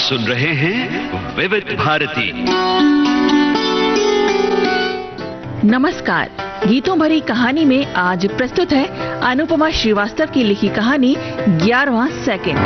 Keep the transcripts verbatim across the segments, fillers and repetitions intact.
सुन रहे हैं विविध भारती। नमस्कार, गीतों भरी कहानी में आज प्रस्तुत है अनुपमा श्रीवास्तव की लिखी कहानी ग्यारहवां सेकंड।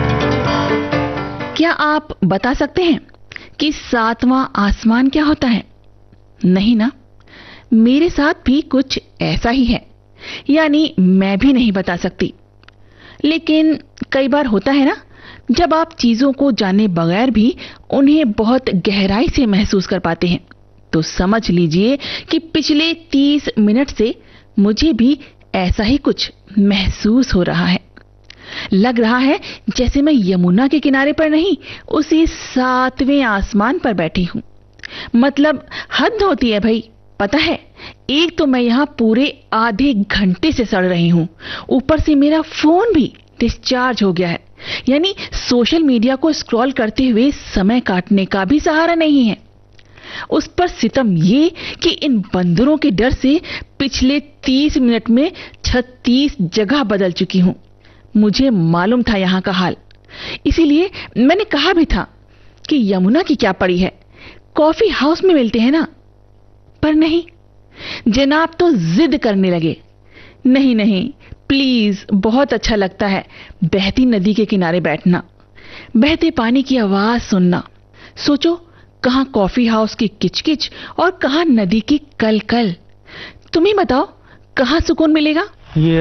क्या आप बता सकते हैं कि सातवां आसमान क्या होता है? नहीं ना? मेरे साथ भी कुछ ऐसा ही है, यानी मैं भी नहीं बता सकती। लेकिन कई बार होता है ना, जब आप चीजों को जाने बगैर भी उन्हें बहुत गहराई से महसूस कर पाते हैं। तो समझ लीजिए कि पिछले तीस मिनट से मुझे भी ऐसा ही कुछ महसूस हो रहा है। लग रहा है जैसे मैं यमुना के किनारे पर नहीं, उसी सातवें आसमान पर बैठी हूं। मतलब हद होती है भाई। पता है, एक तो मैं यहां पूरे आधे घंटे से सड़ रही हूं, ऊपर से मेरा फोन भी डिस्चार्ज हो गया है। यानी सोशल मीडिया को स्क्रॉल करते हुए समय काटने का भी सहारा नहीं है। उस पर सितम ये कि इन बंदरों के डर से पिछले तीस मिनट में छत्तीस जगह बदल चुकी हूं। मुझे मालूम था यहां का हाल, इसीलिए मैंने कहा भी था कि यमुना की क्या पड़ी है, कॉफी हाउस में मिलते हैं ना। पर नहीं, जनाब तो जिद करने लगे। नहीं नहीं, प्लीज, बहुत अच्छा लगता है बहती नदी के किनारे बैठना, बहते पानी की आवाज सुनना। सोचो, कहां कॉफी हाउस की किचकिच और कहां नदी की कल कल। तुम ही बताओ, कहां सुकून मिलेगा? ये